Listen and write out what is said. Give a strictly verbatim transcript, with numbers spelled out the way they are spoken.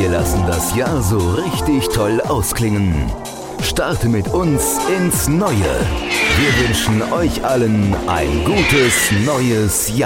Wir lassen das Jahr so richtig toll ausklingen. Starte mit uns ins Neue. Wir wünschen euch allen ein gutes neues Jahr.